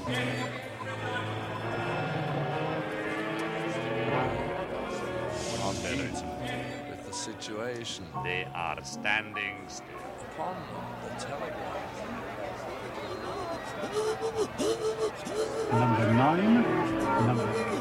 With the situation. They are standing still. Upon the telegraph. Number 9, number